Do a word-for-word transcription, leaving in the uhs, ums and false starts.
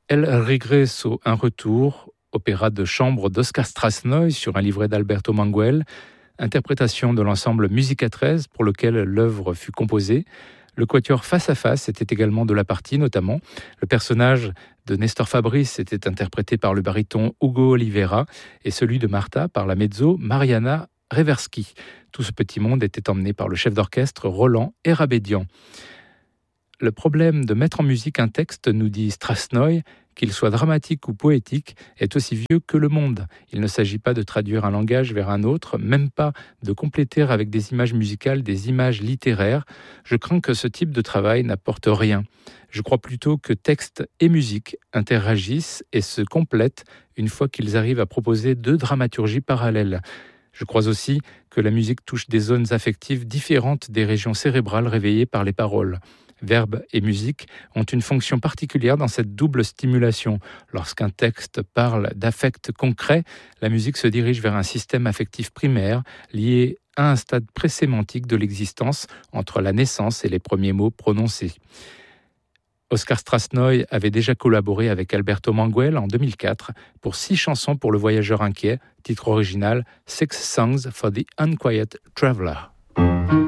El Regreso, un retour, opéra de chambre d'Oscar Strasnoy sur un livret d'Alberto Manguel, interprétation de l'ensemble Musica treize pour lequel l'œuvre fut composée. Le quatuor Face à Face était également de la partie, notamment. Le personnage de Nestor Fabrice était interprété par le baryton Hugo Oliveira et celui de Martha par la mezzo Mariana Reversky. Tout ce petit monde était emmené par le chef d'orchestre Roland Erabédian. Le problème de mettre en musique un texte, nous dit Strasnoy, qu'il soit dramatique ou poétique, est aussi vieux que le monde. Il ne s'agit pas de traduire un langage vers un autre, même pas de compléter avec des images musicales des images littéraires. Je crains que ce type de travail n'apporte rien. Je crois plutôt que texte et musique interagissent et se complètent une fois qu'ils arrivent à proposer deux dramaturgies parallèles. Je crois aussi que la musique touche des zones affectives différentes des régions cérébrales réveillées par les paroles. Verbes et musique ont une fonction particulière dans cette double stimulation. Lorsqu'un texte parle d'affects concrets, la musique se dirige vers un système affectif primaire lié à un stade présémantique de l'existence entre la naissance et les premiers mots prononcés. Oscar Strasnoy avait déjà collaboré avec Alberto Manguel en deux mille quatre pour six chansons pour le voyageur inquiet, titre original Six Songs for the Unquiet Traveler.